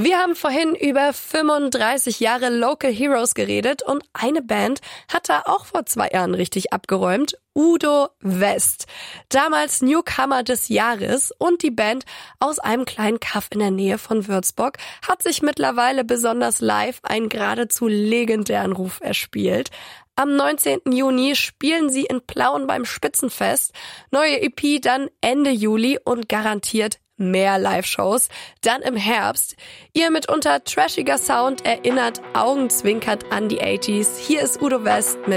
Wir haben vorhin über 35 Jahre Local Heroes geredet und eine Band hat da auch vor 2 Jahren richtig abgeräumt. Udo West. Damals Newcomer des Jahres und die Band aus einem kleinen Kaff in der Nähe von Würzburg hat sich mittlerweile besonders live einen geradezu legendären Ruf erspielt. Am 19. Juni spielen sie in Plauen beim Spitzenfest. Neue EP dann Ende Juli und garantiert mehr Live-Shows. Dann im Herbst. Ihr mitunter trashiger Sound erinnert augenzwinkert an die 80s. Hier ist Udo West mit